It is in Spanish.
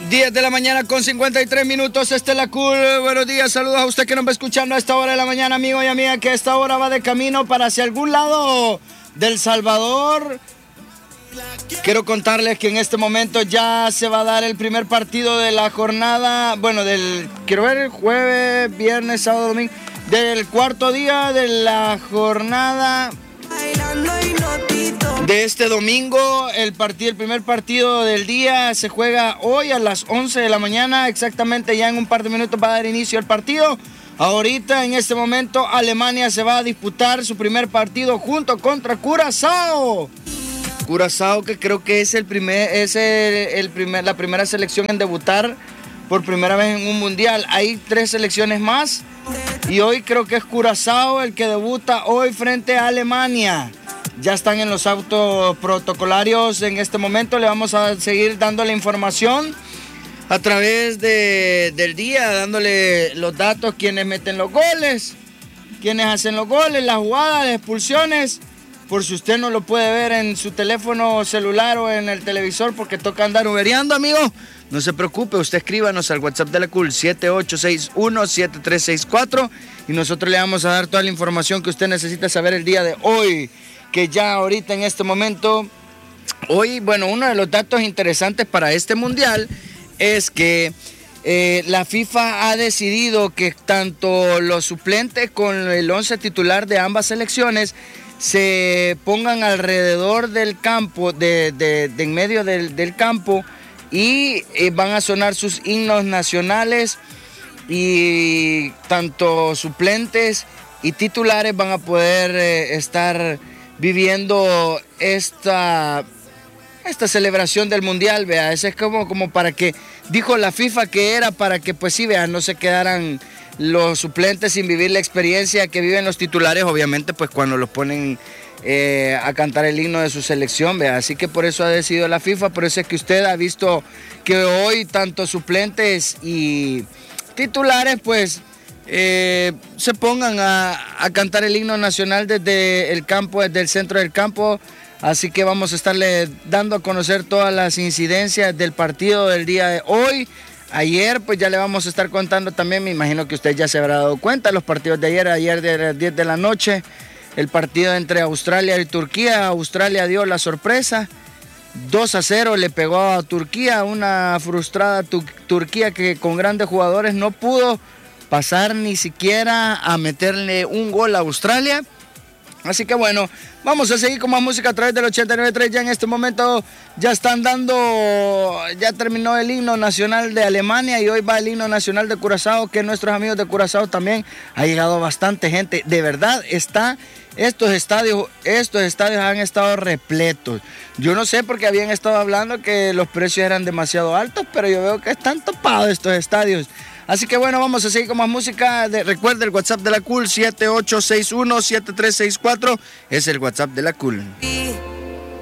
10 de la mañana con 53 minutos, esta es la Cool. Buenos días, saludos a usted que nos va escuchando a esta hora de la mañana, amigo y amiga, que a esta hora va de camino para hacia algún lado del Salvador. Quiero contarles que en este momento ya se va a dar el primer partido de la jornada, quiero ver, jueves, viernes, sábado, domingo, del cuarto día de la jornada de este domingo. El primer partido del día se juega hoy a las 11 de la mañana, exactamente ya en un par de minutos va a dar inicio el partido. Ahorita, en este momento, Alemania se va a disputar su primer partido junto contra Curazao. Curazao, que creo que es la primera selección en debutar por primera vez en un mundial. Hay 3 selecciones más y hoy creo que es Curazao el que debuta hoy frente a Alemania. Ya están en los autos protocolarios en este momento. Le vamos a seguir dando la información a través del día, dándole los datos, quienes meten los goles, quienes hacen los goles, las jugadas, las expulsiones. Por si usted no lo puede ver en su teléfono celular o en el televisor porque toca andar ubereando, amigo, no se preocupe, usted escríbanos al WhatsApp de la Cool 7861-7364 y nosotros le vamos a dar toda la información que usted necesita saber el día de hoy, que ya ahorita en este momento, hoy, uno de los datos interesantes para este mundial es que la FIFA ha decidido que tanto los suplentes con el 11 titular de ambas selecciones se pongan alrededor del campo, en medio del campo, y van a sonar sus himnos nacionales, y tanto suplentes y titulares van a poder estar viviendo esta celebración del mundial, vea. Eso es como para que, dijo la FIFA que era para que, pues sí, vean, no se quedaran los suplentes sin vivir la experiencia que viven los titulares, obviamente, pues cuando los ponen a cantar el himno de su selección, vea. Así que por eso ha decidido la FIFA, por eso es que usted ha visto que hoy tanto suplentes y titulares, pues, se pongan a cantar el himno nacional desde el campo, desde el centro del campo. Así que vamos a estarle dando a conocer todas las incidencias del partido del día de hoy. Ayer, pues ya le vamos a estar contando también, me imagino que usted ya se habrá dado cuenta, los partidos de ayer de las 10 de la noche, el partido entre Australia y Turquía. Australia dio la sorpresa, 2-0 le pegó a Turquía, una frustrada Turquía que con grandes jugadores no pudo pasar ni siquiera a meterle un gol a Australia. Así que vamos a seguir con más música a través del 89.3. Ya en este momento ya terminó el himno nacional de Alemania y hoy va el himno nacional de Curazao, que nuestros amigos de Curazao también ha llegado bastante gente. De verdad, estos estadios han estado repletos. Yo no sé porque habían estado hablando que los precios eran demasiado altos, pero yo veo que están topados estos estadios. Así que vamos a seguir con más música. Recuerda el WhatsApp de la Cool, 7861-7364. Es el WhatsApp de la Cool.